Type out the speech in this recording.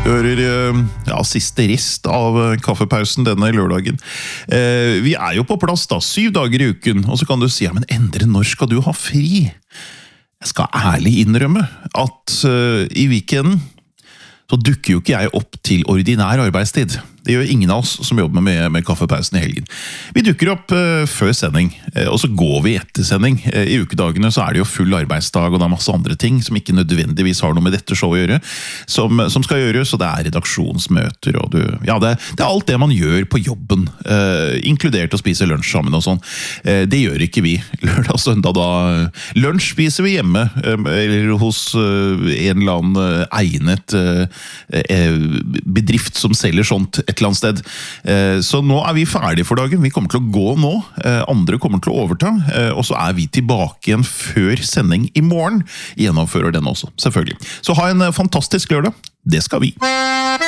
hører siste rist av kaffepausen denne lørdagen. Vi jo på plass da, 7 dager i uken, og så kan du si, ja, men Endre, når skal du ha fri? Jeg skal ærlig innrømme at i weekenden så dukker jo ikke jeg opp til ordinær arbeidstid. Det gjør ingen av oss som jobber med kaffepausen i helgen. Vi dukker opp før sending, og så går vi etter sending. I ukedagene så det jo full arbeidsdag, og det masse andre ting som ikke nødvendigvis har noe med dette showet å gjøre, som skal gjøres, og det redaksjonsmøter, og det alt det man gjør på jobben, inkludert å spise lunsj sammen og sånn. Det gjør ikke vi lørdag og søndag da. Lunsj spiser vi hjemme, eller hos en eller annen egnet bedrift som selger sånt et eller annet sted. Så nå vi ferdige for dagen. Vi kommer til å gå nå. Andre kommer til å overta. Og så vi tilbake igjen før sending i morgen. Gjennomfører den også, selvfølgelig. Så ha en fantastisk lørdag. Det skal vi.